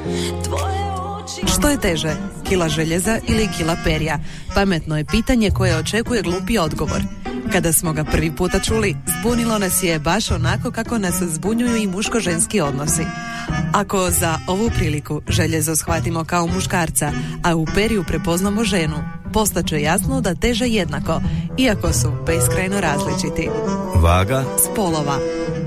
Što je teže, kila željeza ili kila perja? Pametno je pitanje koje očekuje glupi odgovor. Kada smo ga prvi puta čuli, zbunilo nas je baš onako kako nas zbunjuju i muško-ženski odnosi. Ako za ovu priliku željezo shvatimo kao muškarca, a u perju prepoznamo ženu, postaće jasno da teže jednako, iako su beskrajno različiti. Vaga spolova.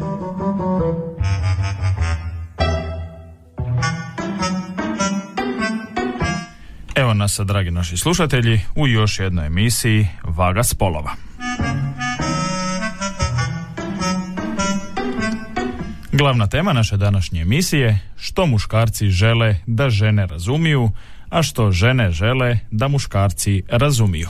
Evo nas, dragi naši slušatelji, u još jednoj emisiji Vaga spolova. Glavna tema naše današnje emisije: što muškarci žele da žene razumiju, a što žene žele da muškarci razumiju.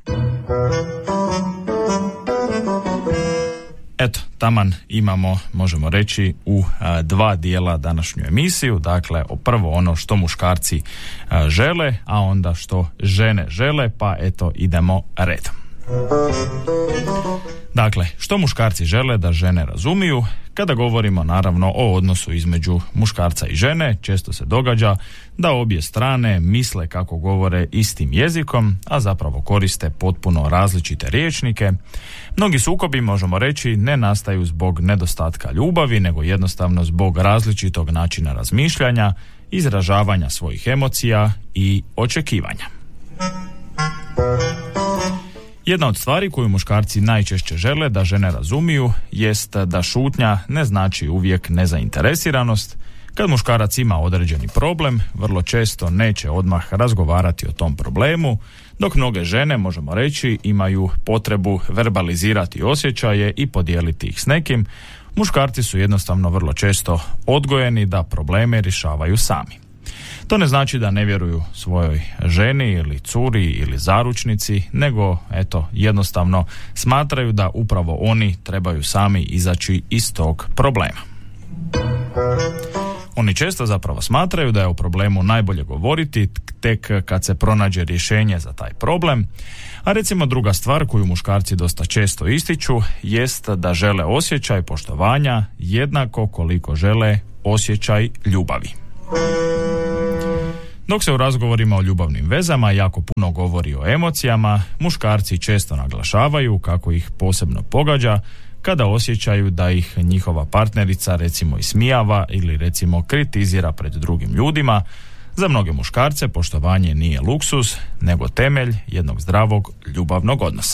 Eto, taman imamo, možemo reći, u dva dijela današnju emisiju. Dakle, prvo ono što muškarci žele, a onda što žene žele, pa eto idemo redom. Dakle, što muškarci žele da žene razumiju? Kada govorimo naravno o odnosu između muškarca i žene, često se događa da obje strane misle kako govore istim jezikom, a zapravo koriste potpuno različite rječnike. Mnogi sukobi, možemo reći, ne nastaju zbog nedostatka ljubavi, nego jednostavno zbog različitog načina razmišljanja, izražavanja svojih emocija i očekivanja. Jedna od stvari koju muškarci najčešće žele da žene razumiju jest da šutnja ne znači uvijek nezainteresiranost. Kad muškarac ima određeni problem, vrlo često neće odmah razgovarati o tom problemu, dok mnoge žene, možemo reći, imaju potrebu verbalizirati osjećaje i podijeliti ih s nekim. Muškarci su jednostavno vrlo često odgojeni da probleme rješavaju sami. To ne znači da ne vjeruju svojoj ženi ili curi ili zaručnici, nego jednostavno smatraju da upravo oni trebaju sami izaći iz tog problema. Oni često zapravo smatraju da je o problemu najbolje govoriti tek kad se pronađe rješenje za taj problem. A recimo druga stvar koju muškarci dosta često ističu jest da žele osjećaj poštovanja jednako koliko žele osjećaj ljubavi. Dok se u razgovorima o ljubavnim vezama jako puno govori o emocijama, muškarci često naglašavaju kako ih posebno pogađa kada osjećaju da ih njihova partnerica recimo ismijava ili recimo kritizira pred drugim ljudima. Za mnoge muškarce poštovanje nije luksuz, nego temelj jednog zdravog ljubavnog odnosa.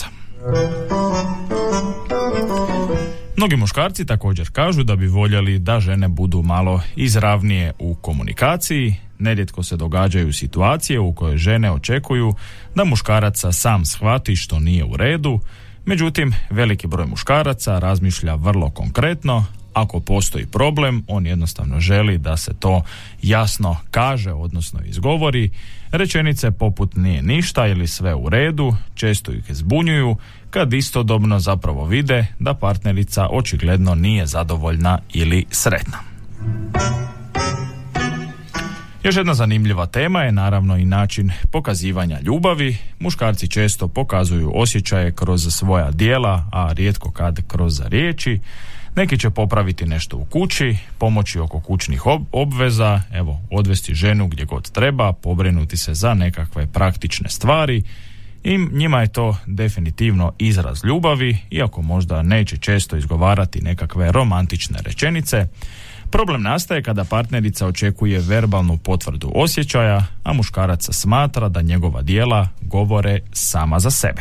Mnogi muškarci također kažu da bi voljeli da žene budu malo izravnije u komunikaciji. Nerijetko se događaju situacije u kojoj žene očekuju da muškaraca sam shvati što nije u redu. Međutim, veliki broj muškaraca razmišlja vrlo konkretno. Ako postoji problem, on jednostavno želi da se to jasno kaže, odnosno izgovori. Rečenice poput nije ništa ili sve u redu često ih zbunjuju, kad istodobno zapravo vide da partnerica očigledno nije zadovoljna ili sretna. Još jedna zanimljiva tema je naravno i način pokazivanja ljubavi. Muškarci često pokazuju osjećaje kroz svoja djela, a rijetko kad kroz riječi. Neki će popraviti nešto u kući, pomoći oko kućnih obveza, odvesti ženu gdje god treba, pobrinuti se za nekakve praktične stvari. I njima je to definitivno izraz ljubavi, iako možda neće često izgovarati nekakve romantične rečenice. Problem nastaje kada partnerica očekuje verbalnu potvrdu osjećaja, a muškarac smatra da njegova djela govore sama za sebe.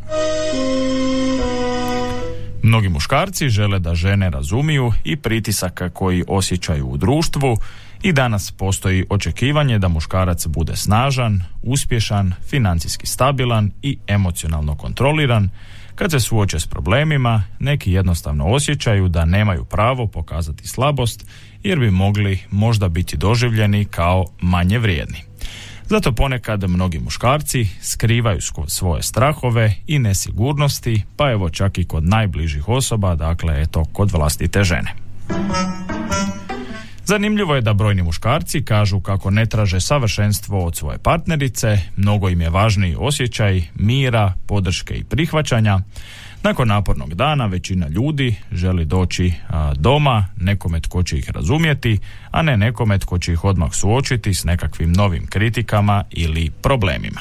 Mnogi muškarci žele da žene razumiju i pritisak koji osjećaju u društvu, i danas postoji očekivanje da muškarac bude snažan, uspješan, financijski stabilan i emocionalno kontroliran. Kad se suoče s problemima, neki jednostavno osjećaju da nemaju pravo pokazati slabost jer bi mogli možda biti doživljeni kao manje vrijedni. Zato ponekad mnogi muškarci skrivaju svoje strahove i nesigurnosti, pa čak i kod najbližih osoba, kod vlastite žene. Zanimljivo je da brojni muškarci kažu kako ne traže savršenstvo od svoje partnerice, mnogo im je važniji osjećaj mira, podrške i prihvaćanja. Nakon napornog dana većina ljudi želi doći doma nekome tko će ih razumjeti, a ne nekome tko će ih odmah suočiti s nekakvim novim kritikama ili problemima.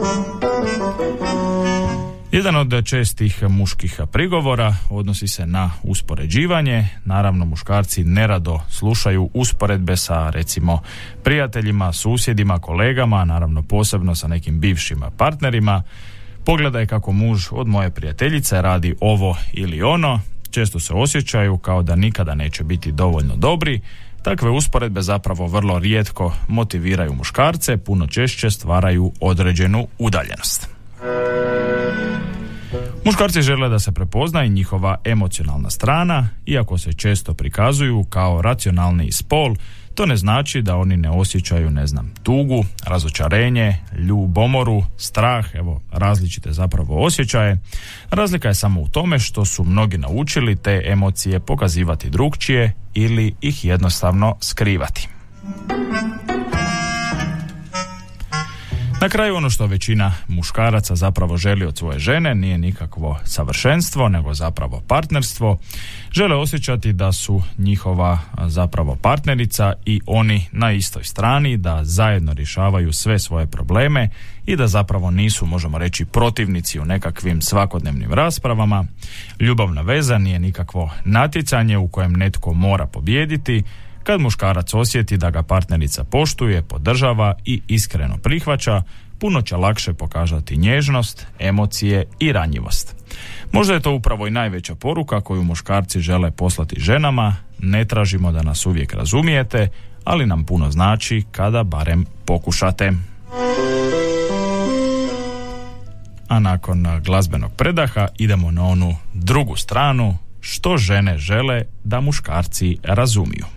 Jedan od čestih muških prigovora odnosi se na uspoređivanje. Naravno, muškarci nerado slušaju usporedbe sa, recimo, prijateljima, susjedima, kolegama, naravno posebno sa nekim bivšim partnerima. Pogledaj kako muž od moje prijateljice radi ovo ili ono. Često se osjećaju kao da nikada neće biti dovoljno dobri. Takve usporedbe zapravo vrlo rijetko motiviraju muškarce, puno češće stvaraju određenu udaljenost. Muškarci žele da se prepozna i njihova emocionalna strana, iako se često prikazuju kao racionalni spol, to ne znači da oni ne osjećaju, tugu, razočarenje, ljubomoru, strah, različite zapravo osjećaje. Razlika je samo u tome što su mnogi naučili te emocije pokazivati drukčije ili ih jednostavno skrivati. Na kraju, ono što većina muškaraca zapravo želi od svoje žene nije nikakvo savršenstvo, nego zapravo partnerstvo. Žele osjećati da su njihova zapravo partnerica i oni na istoj strani, da zajedno rješavaju sve svoje probleme i da zapravo nisu, možemo reći, protivnici u nekakvim svakodnevnim raspravama. Ljubavna veza nije nikakvo natjecanje u kojem netko mora pobijediti. Kad muškarac osjeti da ga partnerica poštuje, podržava i iskreno prihvaća, puno će lakše pokazati nježnost, emocije i ranjivost. Možda je to upravo i najveća poruka koju muškarci žele poslati ženama. Ne tražimo da nas uvijek razumijete, ali nam puno znači kada barem pokušate. A nakon glazbenog predaha idemo na onu drugu stranu, što žene žele da muškarci razumiju.